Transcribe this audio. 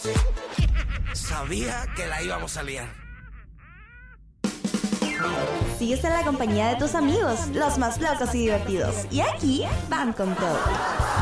Sabía que la íbamos a liar. Sigues en la compañía de tus amigos, los más locos y divertidos. Y aquí van con todo.